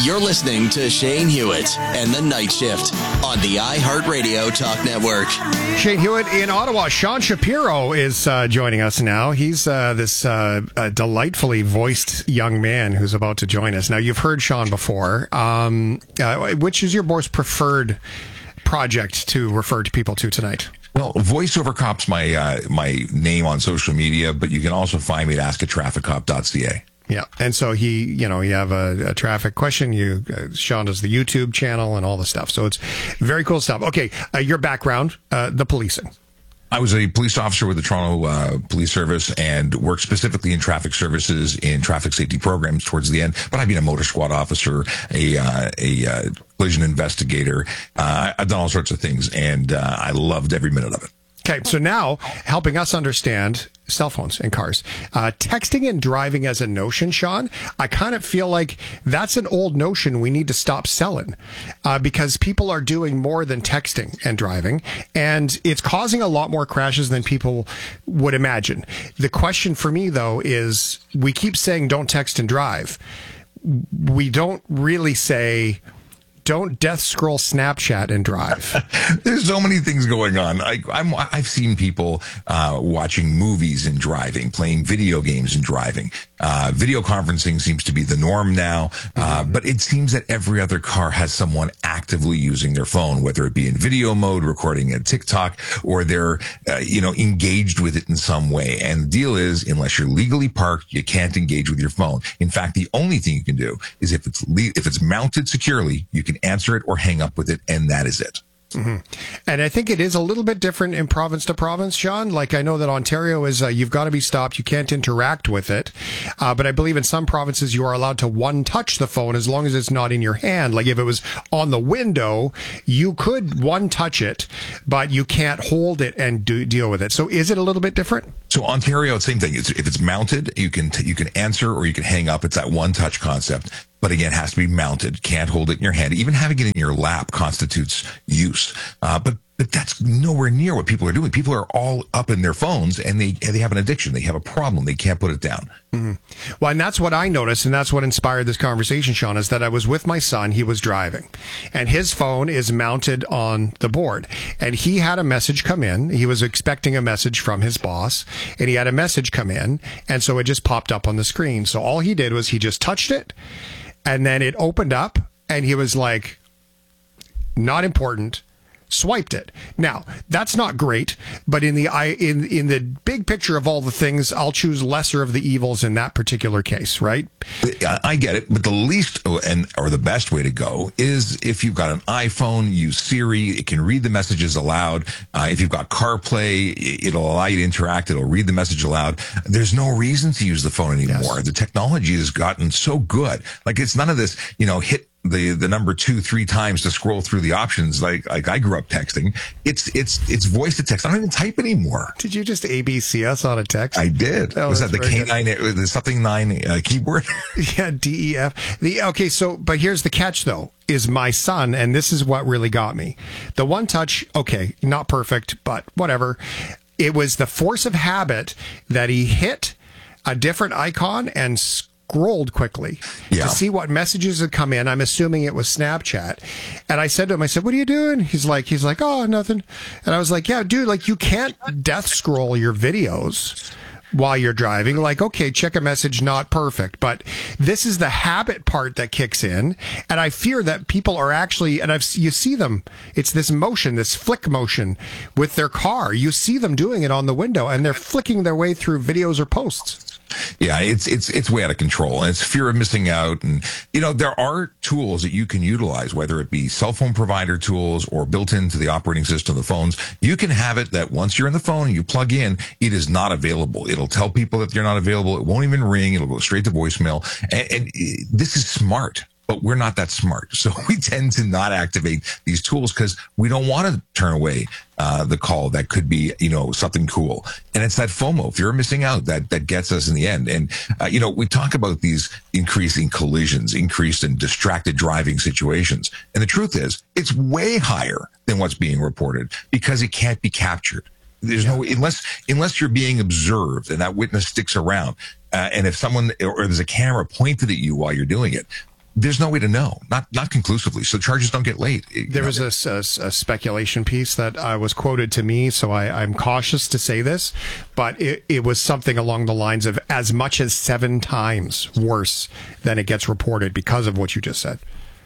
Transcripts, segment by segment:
You're listening to Shane Hewitt and the Night Shift on the iHeartRadio Talk Network. Shane Hewitt in Ottawa. Sean Shapiro is joining us now. He's this delightfully voiced young man who's about to join us. Now, you've heard Sean before. Which is your most preferred project to refer to people to tonight? Well, VoiceOver Cop's my name on social media, but you can also find me at askatrafficcop.ca. Yeah, and so you have a traffic question. Sean does the YouTube channel and all the stuff. So it's very cool stuff. Okay, your background, the policing. I was a police officer with the Toronto Police Service and worked specifically in traffic services in traffic safety programs towards the end. But I've been a motor squad officer, a collision investigator. I've done all sorts of things, and I loved every minute of it. Okay, so now helping us understand cell phones in cars. Texting and driving as a notion, Sean, I kind of feel like that's an old notion we need to stop selling because people are doing more than texting and driving, and it's causing a lot more crashes than people would imagine. The question for me, though, is we keep saying don't text and drive. We don't really say don't death scroll Snapchat and drive. There's so many things going on. I've seen people watching movies and driving, playing video games and driving. Video conferencing seems to be the norm now, but it seems that every other car has someone actively using their phone, whether it be in video mode, recording a TikTok, or they're engaged with it in some way. And the deal is, unless you're legally parked, you can't engage with your phone. In fact, the only thing you can do is if it's mounted securely, you can answer it or hang up with it, and that is it. Mm-hmm. And I think it is a little bit different in province to province, Sean. Like I know that Ontario is, you've got to be stopped. You can't interact with it. But I believe in some provinces you are allowed to one-touch the phone as long as it's not in your hand. Like if it was on the window, you could one-touch it, but you can't hold it and deal with it. So is it a little bit different? So Ontario, same thing. If it's mounted, you can answer or you can hang up. It's that one-touch concept. But again, it has to be mounted. Can't hold it in your hand. Even having it in your lap constitutes use. But that's nowhere near what people are doing. People are all up in their phones, and they have an addiction. They have a problem. They can't put it down. Mm-hmm. Well, and that's what I noticed, and that's what inspired this conversation, Sean, is that I was with my son. He was driving, and his phone is mounted on the board. And he had a message come in. He was expecting a message from his boss, and he had a message come in, and so it just popped up on the screen. So all he did was he just touched it, and then it opened up, and he was like, not important, swiped it. Now, that's not great, but in the big picture of all the things, I'll choose lesser of the evils in that particular case, right? I get it, but the least or the best way to go is if you've got an iPhone, use Siri. It can read the messages aloud. If you've got CarPlay, it'll allow you to interact. It'll read the message aloud. There's no reason to use the phone anymore. Yes. The technology has gotten so good. Like it's none of this, hit the number 2-3 times to scroll through the options like I grew up texting. It's voice to text. I don't even type anymore. Did you just ABC us on a text? I did. Was that the K9, the something 9 keyboard? Yeah, DEF. Okay, but here's the catch though, is my son, and this is what really got me. The one touch, okay, not perfect, but whatever. It was the force of habit that he hit a different icon and scrolled quickly to see what messages had come in. I'm assuming it was Snapchat. And I said to him, what are you doing? He's like, oh, nothing. And I was like, yeah, dude, like you can't death scroll your videos while you're driving. Like, okay, check a message, not perfect. But this is the habit part that kicks in. And I fear that people are actually, and you see them, it's this motion, this flick motion with their car. You see them doing it on the window and they're flicking their way through videos or posts. Yeah, it's way out of control, and it's fear of missing out. And there are tools that you can utilize, whether it be cell phone provider tools or built into the operating system of the phones. You can have it that once you're in the phone and you plug in, it is not available. It'll tell people that you're not available. It won't even ring. It'll go straight to voicemail. And this is smart. But we're not that smart. So we tend to not activate these tools because we don't want to turn away the call that could be, something cool. And it's that FOMO, fear of missing out, that gets us in the end. And, we talk about these increasing collisions, increased and distracted driving situations. And the truth is, it's way higher than what's being reported because it can't be captured. There's no, unless you're being observed and that witness sticks around. And if someone or there's a camera pointed at you while you're doing it, there's no way to know, not conclusively. So charges don't get late. There was a speculation piece that was quoted to me, so I'm cautious to say this, but it was something along the lines of as much as 7 times worse than it gets reported because of what you just said.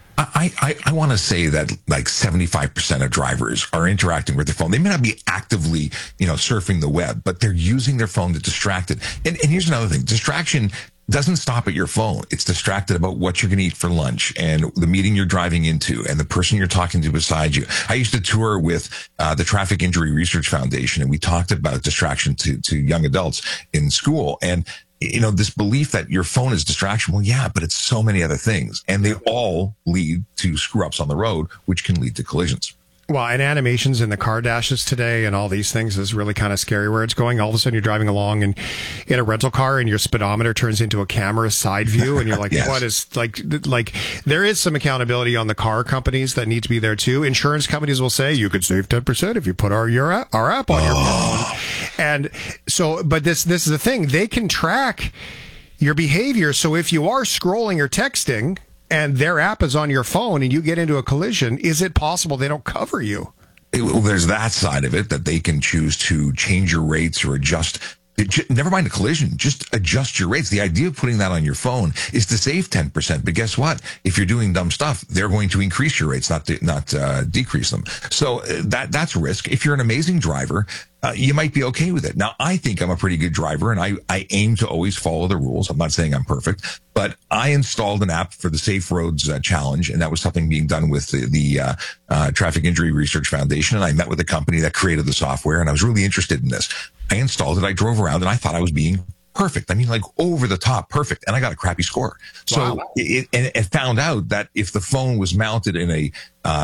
I want to say that like 75% of drivers are interacting with their phone. They may not be actively, surfing the web, but they're using their phone to distract it. And here's another thing. Distraction doesn't stop at your phone. It's distracted about what you're going to eat for lunch and the meeting you're driving into and the person you're talking to beside you. I used to tour with the Traffic Injury Research Foundation, and we talked about distraction to young adults in school. And this belief that your phone is distraction. Well, yeah, but it's so many other things, and they all lead to screw ups on the road, which can lead to collisions. Well, and animations in the car dashes today and all these things is really kind of scary where it's going. All of a sudden you're driving along and in a rental car and your speedometer turns into a camera side view and you're like, yes. What is like there is some accountability on the car companies that need to be there too. Insurance companies will say you could save 10% if you put our app on your phone. And so, but this is the thing. They can track your behavior. So if you are scrolling or texting, and their app is on your phone and you get into a collision, is it possible they don't cover you? Well, there's that side of it, that they can choose to change your rates or adjust. Never mind a collision, just adjust your rates. The idea of putting that on your phone is to save 10%. But guess what? If you're doing dumb stuff, they're going to increase your rates, not decrease them. So that's a risk. If you're an amazing driver, you might be okay with it. Now, I think I'm a pretty good driver, and I aim to always follow the rules. I'm not saying I'm perfect, but I installed an app for the Safe Roads Challenge, and that was something being done with the Traffic Injury Research Foundation, and I met with the company that created the software, and I was really interested in this. I installed it, I drove around, and I thought I was being perfect. I mean, like over the top perfect, and I got a crappy score. So it found out that if the phone was mounted in a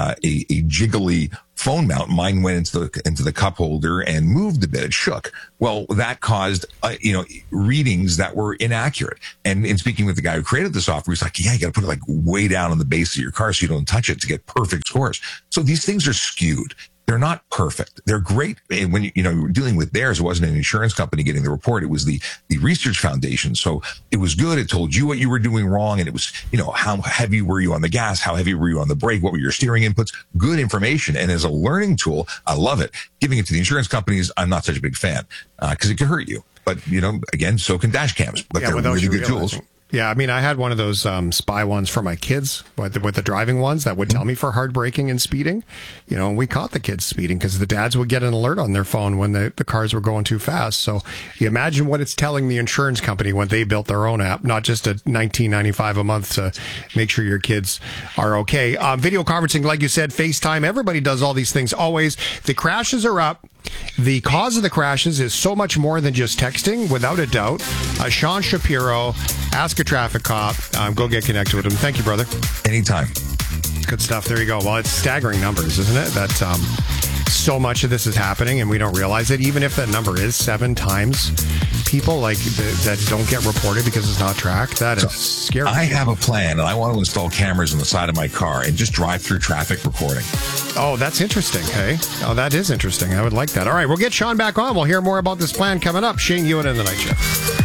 jiggly phone mount, mine went into the cup holder and moved a bit. It shook. Well, that caused readings that were inaccurate. And in speaking with the guy who created the software, he's like, yeah, you got to put it like way down on the base of your car so you don't touch it to get perfect scores. So these things are skewed. They're not perfect. They're great. And when you're dealing with theirs, it wasn't an insurance company getting the report. It was the research foundation. So it was good. It told you what you were doing wrong. And it was, how heavy were you on the gas? How heavy were you on the brake? What were your steering inputs? Good information. And as a learning tool, I love it. Giving it to the insurance companies, I'm not such a big fan because it can hurt you. But, again, so can dash cams. But they're really good tools. Yeah, I mean, I had one of those spy ones for my kids with the driving ones that would tell me for hard braking and speeding. And we caught the kids speeding because the dads would get an alert on their phone when the cars were going too fast. So you imagine what it's telling the insurance company when they built their own app, not just at $19.95 a month to make sure your kids are okay. Video conferencing, like you said, FaceTime, everybody does all these things always. The crashes are up. The cause of the crashes is so much more than just texting, without a doubt. Sean Shapiro, Ask a Traffic Cop. Go get connected with him. Thank you, brother. Anytime. Good stuff. There you go. Well, it's staggering numbers, isn't it? That so much of this is happening and we don't realize it. Even if that number is 7 times people that don't get reported because it's not tracked, that is scary. I have a plan, and I want to install cameras on the side of my car and just drive through traffic recording. Oh, that's interesting. Hey, that is interesting. I would like that. All right, we'll get Sean back on. We'll hear more about this plan coming up. Shane Hewitt in the Night Shift.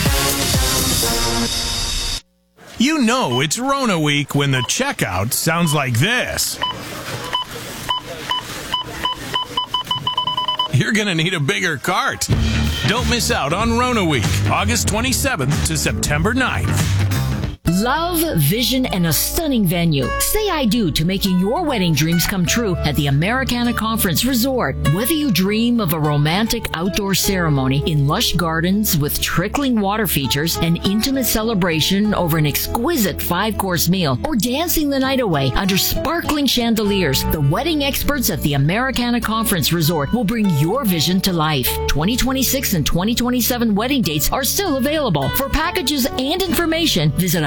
It's Rona week when the checkout sounds like this. You're going to need a bigger cart. Don't miss out on Rona week, August 27th to September 9th. Love, vision, and a stunning venue. Say I do to making your wedding dreams come true at the Americana Conference Resort. Whether you dream of a romantic outdoor ceremony in lush gardens with trickling water features, an intimate celebration over an exquisite 5-course meal, or dancing the night away under sparkling chandeliers, the wedding experts at the Americana Conference Resort will bring your vision to life. 2026 and 2027 wedding dates are still available. For packages and information, visit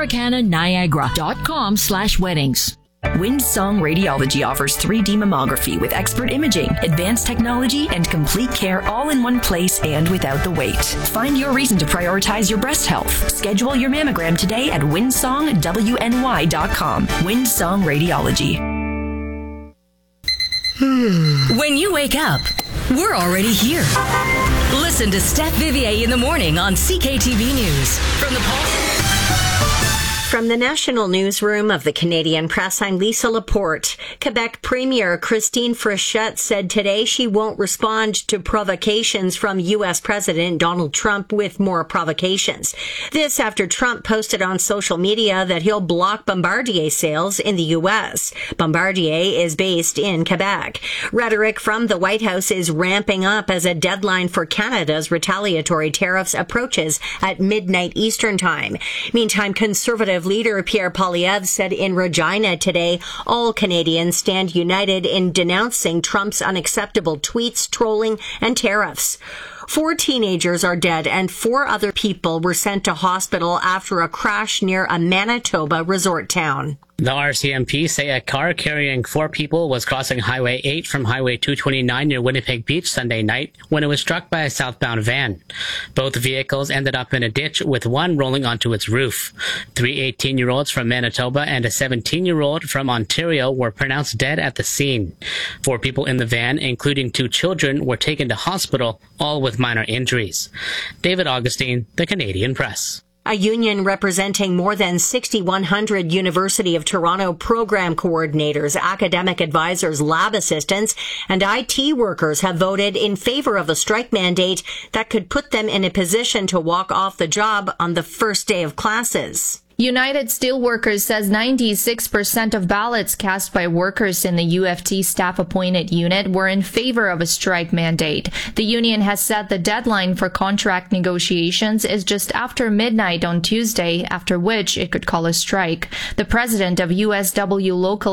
AmericanaNiagara.com/weddings. Windsong Radiology offers 3D mammography with expert imaging, advanced technology, and complete care all in one place and without the wait. Find your reason to prioritize your breast health. Schedule your mammogram today at windsongwny.com. Windsong Radiology. When you wake up, we're already here. Listen to Steph Vivier in the morning on CKTV News. From the National Newsroom of the Canadian Press, I'm Lisa Laporte. Quebec Premier Christine Frechette said today she won't respond to provocations from U.S. President Donald Trump with more provocations. This after Trump posted on social media that he'll block Bombardier sales in the U.S. Bombardier is based in Quebec. Rhetoric from the White House is ramping up as a deadline for Canada's retaliatory tariffs approaches at midnight Eastern Time. Meantime, Conservative leader Pierre Poilievre said in Regina today, all Canadians stand united in denouncing Trump's unacceptable tweets, trolling, and tariffs. 4 teenagers are dead and 4 other people were sent to hospital after a crash near a Manitoba resort town. The RCMP say a car carrying 4 people was crossing Highway 8 from Highway 229 near Winnipeg Beach Sunday night when it was struck by a southbound van. Both vehicles ended up in a ditch with one rolling onto its roof. 3 18-year-olds from Manitoba and a 17-year-old from Ontario were pronounced dead at the scene. 4 people in the van, including 2 children, were taken to hospital, all with minor injuries. David Augustine, The Canadian Press. A union representing more than 6,100 University of Toronto program coordinators, academic advisors, lab assistants, and IT workers have voted in favor of a strike mandate that could put them in a position to walk off the job on the first day of classes. United Steelworkers says 96% of ballots cast by workers in the UFT staff-appointed unit were in favor of a strike mandate. The union has said the deadline for contract negotiations is just after midnight on Tuesday, after which it could call a strike. The president of USW Local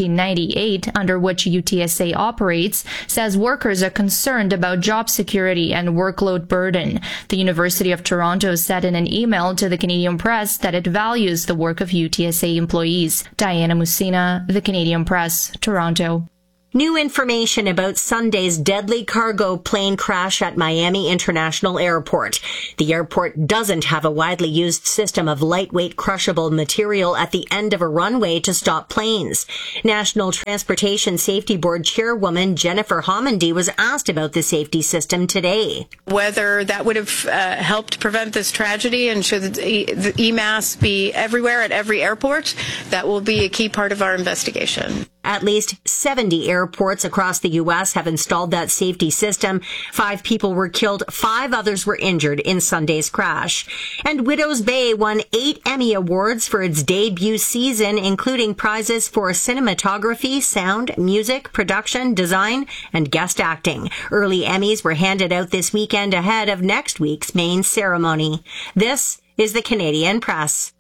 1998, under which UTSA operates, says workers are concerned about job security and workload burden. The University of Toronto said in an email to the Canadian Press that it values the work of UTSA employees. Diana Musina, The Canadian Press, Toronto. New information about Sunday's deadly cargo plane crash at Miami International Airport. The airport doesn't have a widely used system of lightweight crushable material at the end of a runway to stop planes. National Transportation Safety Board Chairwoman Jennifer Homendy was asked about the safety system today. Whether that would have helped prevent this tragedy, and should the EMAS be everywhere at every airport, that will be a key part of our investigation. At least 70 airports across the U.S. have installed that safety system. 5 people were killed, 5 others were injured in Sunday's crash. And Widows Bay won 8 Emmy Awards for its debut season, including prizes for cinematography, sound, music, production, design, and guest acting. Early Emmys were handed out this weekend ahead of next week's main ceremony. This is the Canadian Press.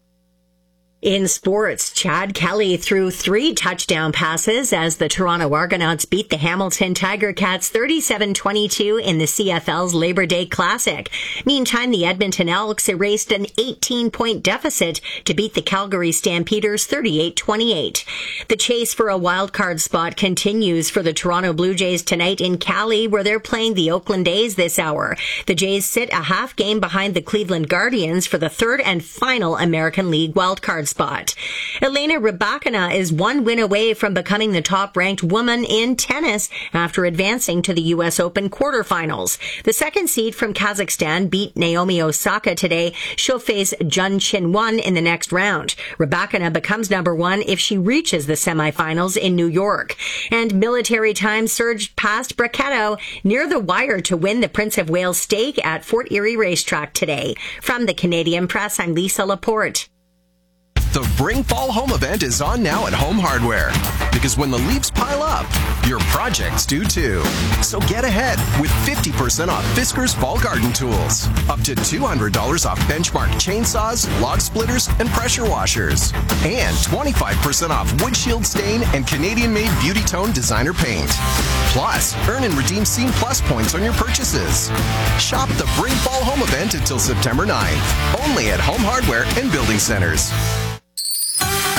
In sports, Chad Kelly threw 3 touchdown passes as the Toronto Argonauts beat the Hamilton Tiger Cats 37-22 in the CFL's Labor Day Classic. Meantime, the Edmonton Elks erased an 18-point deficit to beat the Calgary Stampeders 38-28. The chase for a wildcard spot continues for the Toronto Blue Jays tonight in Cali, where they're playing the Oakland A's this hour. The Jays sit a half game behind the Cleveland Guardians for the 3rd and final American League wildcard spot. Elena Rybakina is 1 win away from becoming the top-ranked woman in tennis after advancing to the U.S. Open quarterfinals. The second seed from Kazakhstan beat Naomi Osaka today. She'll face Jun Chin-won in the next round. Rybakina becomes number 1 if she reaches the semifinals in New York. And Military Times surged past Brachetto near the wire to win the Prince of Wales Stake at Fort Erie Racetrack today. From the Canadian Press, I'm Lisa Laporte. The Bring Fall Home event is on now at Home Hardware. Because when the leaves pile up, your projects do too. So get ahead with 50% off Fiskars Fall Garden Tools. Up to $200 off Benchmark chainsaws, log splitters, and pressure washers. And 25% off Windshield Stain and Canadian-made Beauty Tone designer paint. Plus, earn and redeem Scene Plus points on your purchases. Shop the Bring Fall Home event until September 9th. Only at Home Hardware and Building Centers.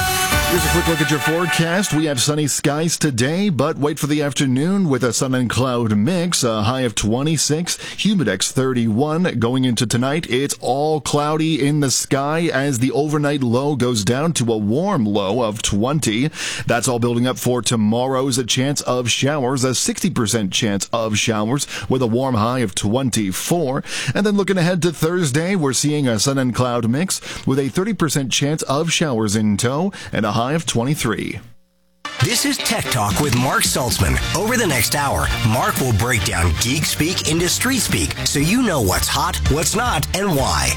Here's a quick look at your forecast. We have sunny skies today, but wait for the afternoon with a sun and cloud mix, a high of 26, humidex 31. Going into tonight, it's all cloudy in the sky as the overnight low goes down to a warm low of 20. That's all building up for tomorrow's a chance of showers, a 60% chance of showers with a warm high of 24. And then looking ahead to Thursday, we're seeing a sun and cloud mix with a 30% chance of showers in tow and a high of 23. This is Tech Talk with Mark Saltzman. Over the next hour, Mark will break down geek speak into street speak so you know what's hot, what's not, and why.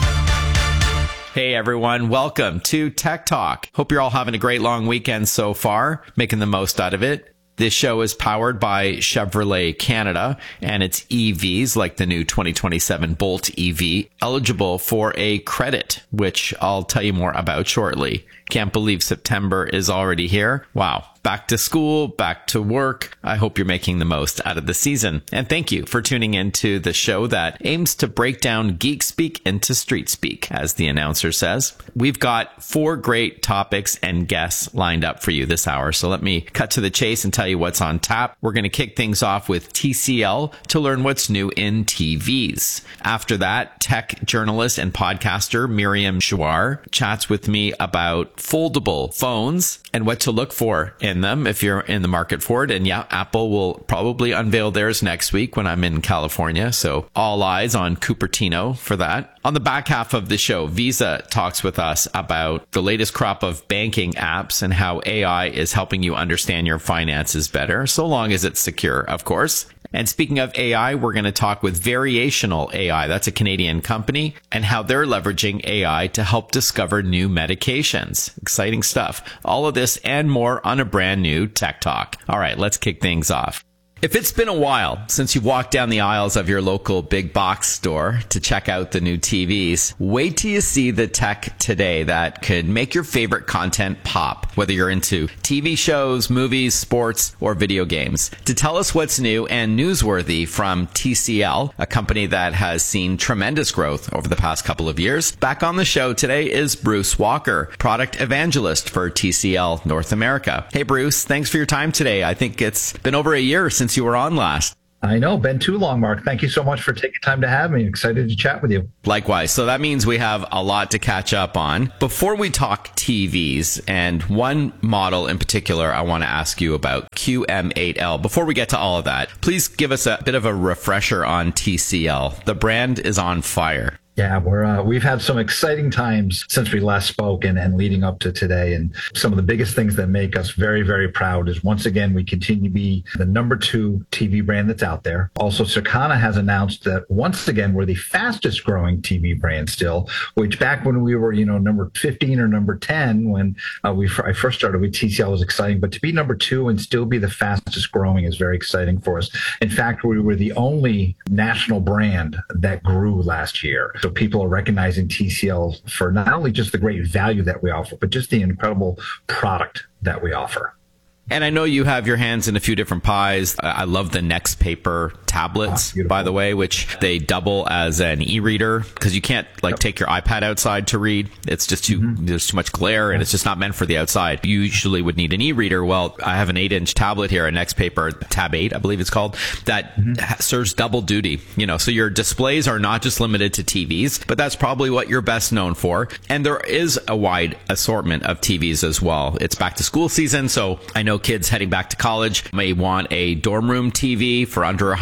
Hey everyone, welcome to Tech Talk. Hope you're all having a great long weekend so far, making the most out of it. This show is powered by Chevrolet Canada and its EVs, like the new 2027 Bolt EV, eligible for a credit, which I'll tell you more about shortly. Can't believe September is already here. Wow. Back to school, back to work. I hope you're making the most out of the season. And thank you for tuning in to the show that aims to break down geek speak into street speak, as the announcer says. We've got 4 great topics and guests lined up for you this hour. So let me cut to the chase and tell you what's on tap. We're going to kick things off with TCL to learn what's new in TVs. After that, tech journalist and podcaster Miriam Chouar chats with me about foldable phones and what to look for in them if you're in the market for it. And yeah, Apple will probably unveil theirs next week when I'm in California. So all eyes on Cupertino for that. On the back half of the show, Visa talks with us about the latest crop of banking apps and how AI is helping you understand your finances better, so long as it's secure, of course. And speaking of AI, we're going to talk with Variational AI. That's a Canadian company, and how they're leveraging AI to help discover new medications. Exciting stuff. All of this and more on a brand new Tech Talk. All right, let's kick things off. If it's been a while since you've walked down the aisles of your local big box store to check out the new TVs, wait till you see the tech today that could make your favorite content pop, whether you're into TV shows, movies, sports, or video games. To tell us what's new and newsworthy from TCL, a company that has seen tremendous growth over the past couple of years, back on the show today is Bruce Walker, product evangelist for TCL North America. Hey Bruce, thanks for your time today. I think it's been over a year since you were on last. I know, been too long, Mark. Thank you so much for taking time to have me. Excited to chat with you. Likewise. So that means we have a lot to catch up on. Before we talk TVs, and one model in particular I want to ask you about, QM8L. Before we get to all of that, please give us a bit of a refresher on TCL. The brand is on fire. Yeah, we've had some exciting times since we last spoke and leading up to today. And some of the biggest things that make us very, very proud is, once again, we continue to be the number 2 TV brand that's out there. Also, Circana has announced that once again, we're the fastest growing TV brand still, which back when we were, number 15 or number 10, when I first started with TCL, was exciting. But to be number 2 and still be the fastest growing is very exciting for us. In fact, we were the only national brand that grew last year. So people are recognizing TCL for not only just the great value that we offer, but just the incredible product that we offer. And I know you have your hands in a few different pies. I love the Next Paper tablets, by the way, which they double as an e-reader, because you can't take your iPad outside to read. It's just there's too much glare, and it's just not meant for the outside. You usually would need an e-reader. Well, I have an 8-inch tablet here, a Next Paper Tab 8, I believe it's called, that serves double duty. So your displays are not just limited to TVs, but that's probably what you're best known for. And there is a wide assortment of TVs as well. It's back to school season, so I know kids heading back to college may want a dorm room TV for under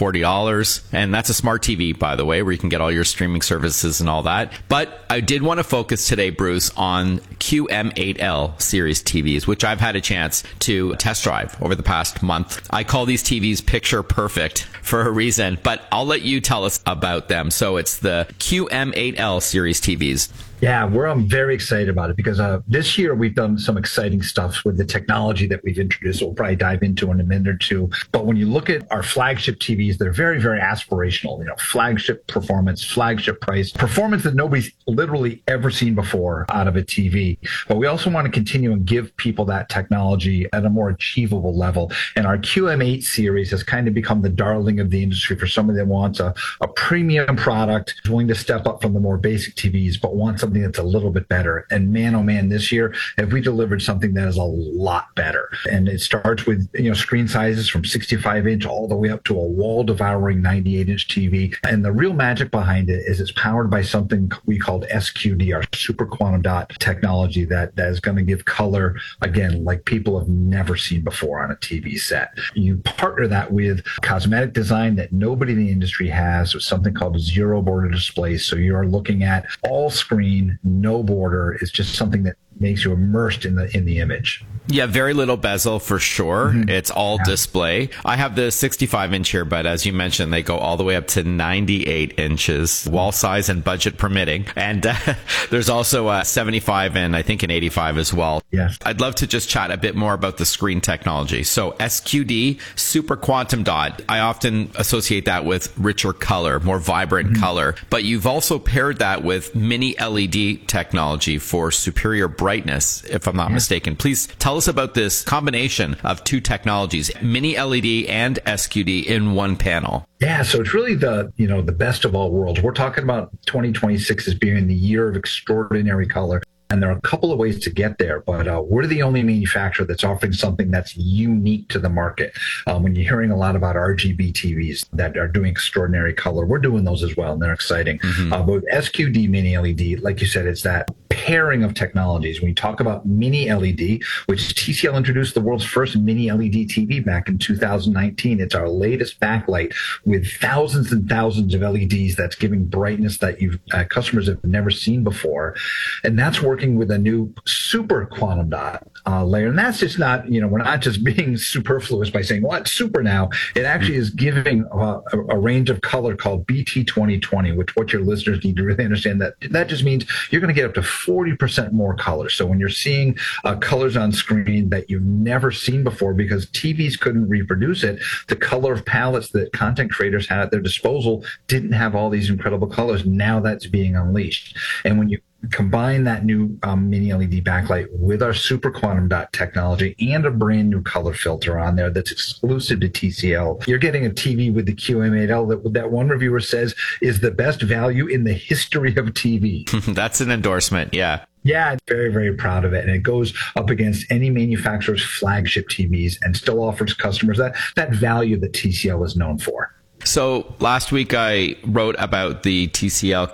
$140. And that's a smart TV, by the way, where you can get all your streaming services and all that. But I did want to focus today, Bruce, on QM8L series TVs, which I've had a chance to test drive over the past month. I call these TVs picture perfect for a reason, but I'll let you tell us about them. So it's the QM8L series TVs. Yeah, I'm very excited about it because this year we've done some exciting stuff with the technology that we've introduced. We'll probably dive into in a minute or two. But when you look at our flagship TVs, they're very, very aspirational. Flagship performance, flagship price, performance that nobody's literally ever seen before out of a TV. But we also want to continue and give people that technology at a more achievable level. And our QM8 series has kind of become the darling of the industry for somebody that wants a premium product, willing to step up from the more basic TVs, but wants something that's a little bit better. And man, oh man, this year, have we delivered something that is a lot better. And it starts with, screen sizes from 65 inch all the way up to a wall devouring 98 inch TV. And the real magic behind it is it's powered by something we called SQD, our super quantum dot technology that is going to give color, again, like people have never seen before on a TV set. You partner that with cosmetic design that nobody in the industry has, with something called zero border display. So you're looking at all screen, no border. It's just something that makes you immersed in the image. Yeah, very little bezel for sure. Mm-hmm. It's all display. I have the 65 inch here, but as you mentioned, they go all the way up to 98 inches, wall size and budget permitting. And there's also a 75 and I think an 85 as well. Yes. I'd love to just chat a bit more about the screen technology. So SQD, super quantum dot, I often associate that with richer color, more vibrant color, but you've also paired that with mini LED technology for superior brightness, if I'm not mistaken. Please tell us about this combination of two technologies, mini LED and SQD in one panel. Yeah, so it's really the best of all worlds. We're talking about 2026 as being the year of extraordinary color. And there are a couple of ways to get there, but we're the only manufacturer that's offering something that's unique to the market. When you're hearing a lot about RGB TVs that are doing extraordinary color, we're doing those as well, and they're exciting. But with SQD Mini LED, like you said, it's that pairing of technologies. When you talk about Mini LED, which TCL introduced the world's first Mini LED TV back in 2019, it's our latest backlight with thousands and thousands of LEDs that's giving brightness that customers have never seen before. And that's working with a new super quantum dot layer. And that's just not, we're not just being superfluous by saying, well, it's super now. It actually is giving a range of color called BT 2020, which what your listeners need to really understand that just means you're going to get up to 40% more color. So when you're seeing colors on screen that you've never seen before because TVs couldn't reproduce it, the color of palettes that content creators had at their disposal didn't have all these incredible colors. Now that's being unleashed. And when you combine that new mini LED backlight with our super quantum dot technology and a brand new color filter on there that's exclusive to TCL, you're getting a TV with the QM8L that one reviewer says is the best value in the history of TV. That's an endorsement. Yeah. Yeah, very, very proud of it. And it goes up against any manufacturer's flagship TVs and still offers customers that value that TCL is known for. So last week I wrote about the TCL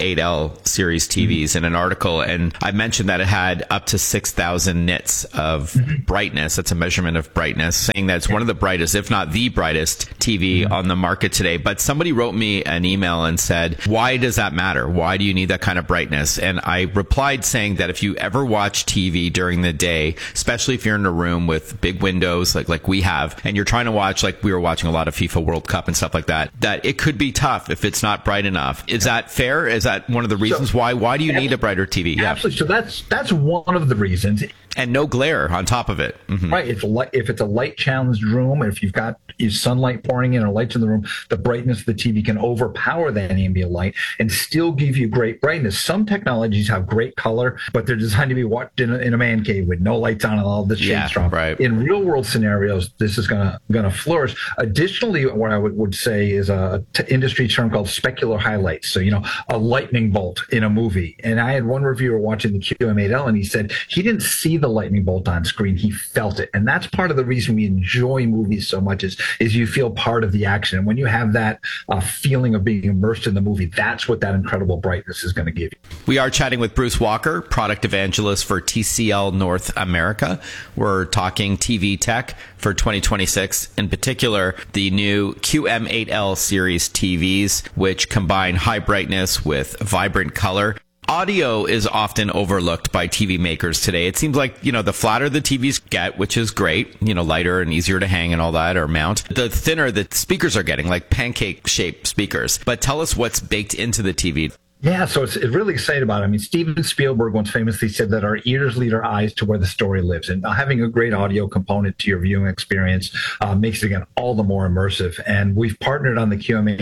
QM8L series TVs in an article, and I mentioned that it had up to 6,000 nits of brightness. That's a measurement of brightness, saying that it's one of the brightest, if not the brightest TV on the market today. But somebody wrote me an email and said, why does that matter? Why do you need that kind of brightness? And I replied saying that if you ever watch TV during the day, especially if you're in a room with big windows like we have, and you're trying to watch, like we were watching a lot of FIFA World Cup and stuff like that it could be tough if it's not bright enough. Is that fair? Is that one of the reasons why? Why do you need a brighter TV? Yeah. Absolutely. So that's one of the reasons. And no glare on top of it. Mm-hmm. Right. If it's a light challenged room, if you've got sunlight pouring in or lights in the room, the brightness of the TV can overpower that ambient light and still give you great brightness. Some technologies have great color, but they're designed to be watched in a man cave with no lights on and all this shade strong. Right. In real world scenarios, this is gonna flourish. Additionally, what I would say is a industry term called specular highlights. So, a lightning bolt in a movie. And I had one reviewer watching the QM8L and he said he didn't see the lightning bolt on screen. He felt it. And that's part of the reason we enjoy movies so much is you feel part of the action. And when you have that feeling of being immersed in the movie, that's what that incredible brightness is going to give you. We are chatting with Bruce Walker, product evangelist for TCL North America. We're talking TV tech for 2026, in particular, the new QM8L series TVs, which combine high brightness with vibrant color. Audio is often overlooked by TV makers today. It seems like, the flatter the TVs get, which is great, lighter and easier to hang and all that or mount, the thinner the speakers are getting, like pancake-shaped speakers. But tell us what's baked into the TV. Yeah, so it's really excited about it. I mean, Steven Spielberg once famously said that our ears lead our eyes to where the story lives. And having a great audio component to your viewing experience makes it, again, all the more immersive. And we've partnered on the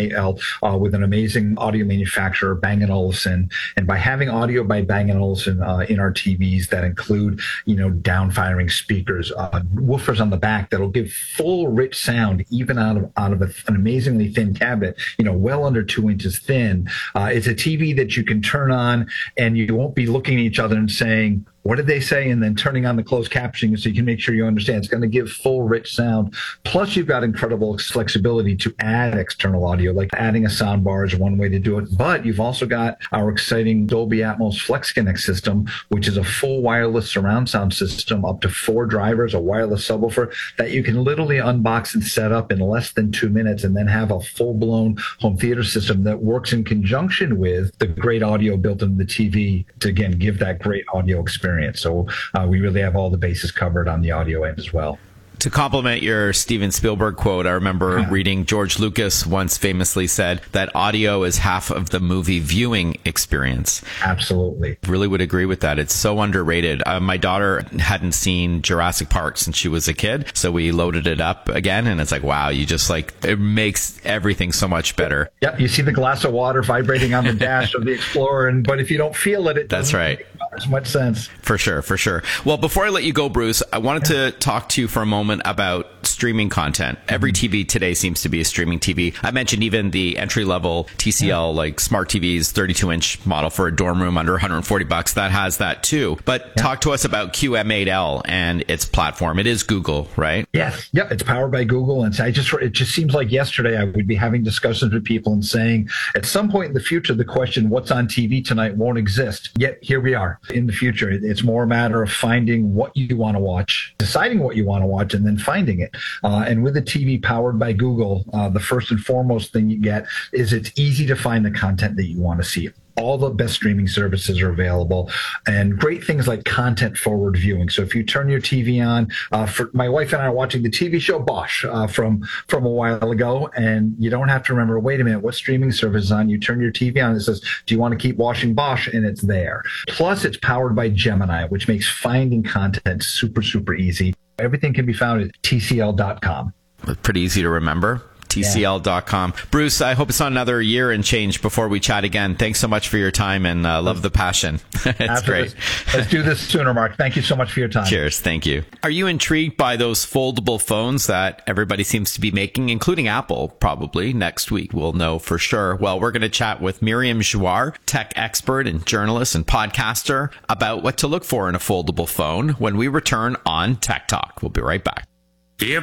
QM8L with an amazing audio manufacturer, Bang & Olufsen. And by having audio by Bang & Olufsen in our TVs that include, down-firing speakers, woofers on the back that'll give full, rich sound even out of an amazingly thin cabinet, well under 2 inches thin. It's a TV TV that you can turn on, and you won't be looking at each other and saying, what did they say? And then turning on the closed captioning so you can make sure you understand. It's going to give full, rich sound. Plus, you've got incredible flexibility to add external audio, like adding a sound bar is one way to do it. But you've also got our exciting Dolby Atmos FlexConnect system, which is a full wireless surround sound system, up to 4 drivers, a wireless subwoofer that you can literally unbox and set up in less than 2 minutes, and then have a full-blown home theater system that works in conjunction with the great audio built into the TV to, again, give that great audio experience. So we really have all the bases covered on the audio end as well. To complement your Steven Spielberg quote, I remember reading George Lucas once famously said that audio is half of the movie viewing experience. Absolutely. Really would agree with that. It's so underrated. My daughter hadn't seen Jurassic Park since she was a kid, so we loaded it up again, and it's like, wow, you just it makes everything so much better. Yeah, you see the glass of water vibrating on the dash of the Explorer, but if you don't feel it, That's right. Make as much sense. For sure. Well, before I let you go, Bruce, I wanted to talk to you for a moment about streaming content. Every TV today seems to be a streaming TV. I mentioned even the entry-level TCL, like smart TVs, 32-inch model for a dorm room under $140. That has that too. But talk to us about QM8L and its platform. It is Google, right? Yes. Yep. It's powered by Google. And it just seems like yesterday I would be having discussions with people and saying, at some point in the future, the question, what's on TV tonight, won't exist. Yet here we are. In the future, it's more a matter of finding what you want to watch, deciding what you want to watch, and then finding it. And with a TV powered by Google, the first and foremost thing you get is it's easy to find the content that you want to see. All the best streaming services are available, and great things like content forward viewing. So if you turn your TV on, for my wife and I are watching the TV show Bosch from a while ago, and you don't have to remember, wait a minute, what streaming service is on? You turn your TV on and it says, do you want to keep watching Bosch? And it's there. Plus, it's powered by Gemini, which makes finding content super, super easy. Everything can be found at TCL.com. Pretty easy to remember. TCL.com. Bruce, I hope it's not another year and change before we chat again. Thanks so much for your time, and love the passion. It's Absolutely. Great. Let's do this sooner, Mark. Thank you so much for your time. Cheers. Thank you. Are you intrigued by those foldable phones that everybody seems to be making, including Apple, probably? Next week, we'll know for sure. Well, we're going to chat with Miriam Jouar, tech expert and journalist and podcaster, about what to look for in a foldable phone when we return on Tech Talk. We'll be right back.